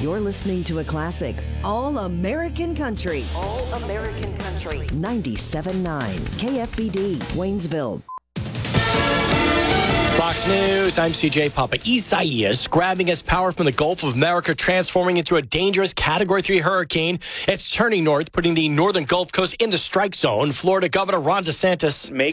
You're listening to a classic, All American Country. All American Country. 97.9 KFBD, Waynesville. Fox News, I'm CJ Papa. Isaias grabbing its power from the Gulf of America, transforming into a dangerous Category 3 hurricane. It's turning north, putting the northern Gulf Coast into strike zone. Florida Governor Ron DeSantis. Make